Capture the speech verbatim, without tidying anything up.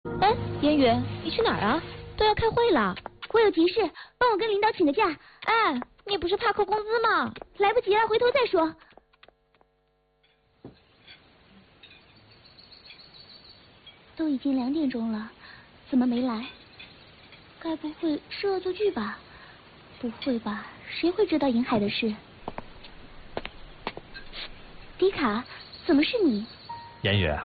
哎，言语，你去哪儿啊？都要开会了。 我有急事，帮我跟领导请个假。 哎，你不是怕扣工资吗？ 来不及了，回头再说。都已经两点钟了，怎么没来？该不会是恶作剧吧？不会吧？谁会知道银海的事？迪卡，怎么是你？ 言语，